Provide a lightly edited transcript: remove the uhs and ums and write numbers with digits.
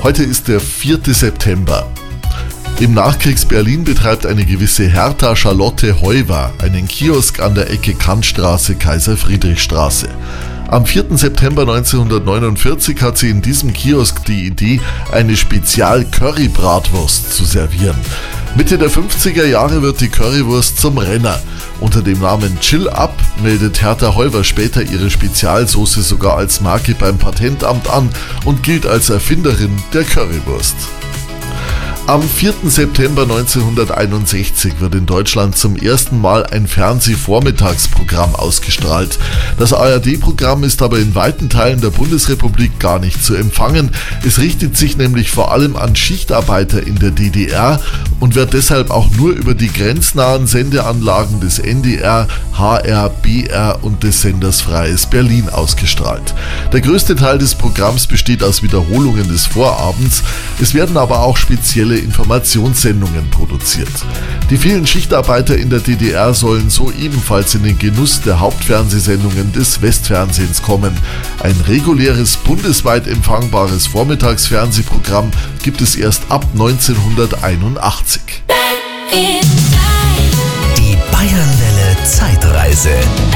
Heute ist der 4. September. Im Nachkriegs-Berlin betreibt eine gewisse Hertha Charlotte Heuwer einen Kiosk an der Ecke Kantstraße, Kaiser-Friedrich-Straße. Am 4. September 1949 hat sie in diesem Kiosk die Idee, eine Spezial-Curry-Bratwurst zu servieren. Mitte der 50er Jahre wird die Currywurst zum Renner. Unter dem Namen Chill Up meldet Hertha Heuwer später ihre Spezialsoße sogar als Marke beim Patentamt an und gilt als Erfinderin der Currywurst. Am 4. September 1961 wird in Deutschland zum ersten Mal ein Fernsehvormittagsprogramm ausgestrahlt. Das ARD-Programm ist aber in weiten Teilen der Bundesrepublik gar nicht zu empfangen. Es richtet sich nämlich vor allem an Schichtarbeiter in der DDR und wird deshalb auch nur über die grenznahen Sendeanlagen des NDR, HR, BR und des Senders Freies Berlin ausgestrahlt. Der größte Teil des Programms besteht aus Wiederholungen des Vorabends. Es werden aber auch spezielle Informationssendungen produziert. Die vielen Schichtarbeiter in der DDR sollen so ebenfalls in den Genuss der Hauptfernsehsendungen des Westfernsehens kommen. Ein reguläres, bundesweit empfangbares Vormittagsfernsehprogramm gibt es erst ab 1981. Die Bayernwelle Zeitreise.